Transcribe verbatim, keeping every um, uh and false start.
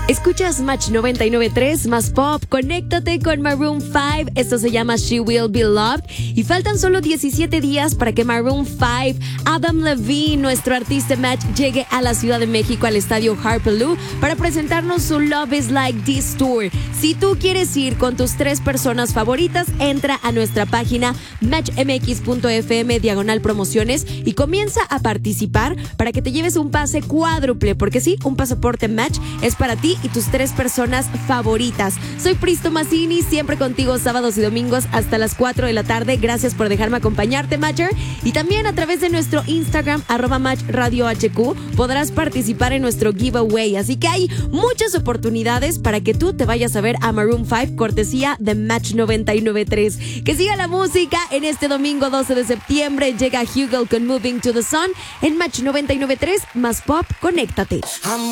Escuchas Match noventa y nueve punto tres más Pop. Conéctate con Maroon cinco. Esto se llama She Will Be Loved. Y faltan solo diecisiete días para que Maroon cinco, Adam Levine, nuestro artista Match, llegue a la Ciudad de México al estadio Harpelú para presentarnos su Love Is Like This Tour. Si tú quieres ir con tus tres personas favoritas, entra a nuestra página matchmx.fm diagonal promociones y comienza a participar para que te lleves un pase cuádruple, porque sí, un pasaporte Match es para ti y tus tres personas favoritas. Soy Pristo Mazzini, siempre contigo sábados y domingos hasta las cuatro de la tarde. Gracias por dejarme acompañarte, Matcher. Y también a través de nuestro Instagram, arroba Match Radio H Q, podrás participar en nuestro giveaway. Así que hay muchas oportunidades para que tú te vayas a ver a Maroon cinco, cortesía de Match noventa y nueve punto tres. Que siga la música. En este domingo doce de septiembre llega Hugel con Moving to the Sun en Match noventa y nueve punto tres más Pop. Conéctate.